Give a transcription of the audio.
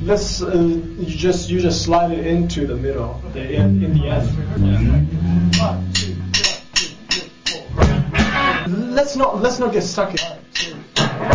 let's you just slide it into the middle, in the end. Yeah. 1, 2, 3, 4. Let's not get stuck in.